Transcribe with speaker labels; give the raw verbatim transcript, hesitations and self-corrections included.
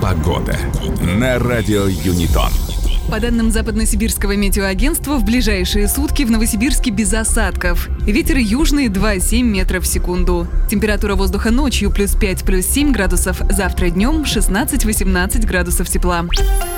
Speaker 1: Погода на радио Юнитон.
Speaker 2: По данным Западно-Сибирского метеоагентства, в ближайшие сутки в Новосибирске без осадков. Ветер южный два и семь метров в секунду. Температура воздуха ночью плюс пять, плюс семь градусов. Завтра днем шестнадцать-восемнадцать градусов тепла.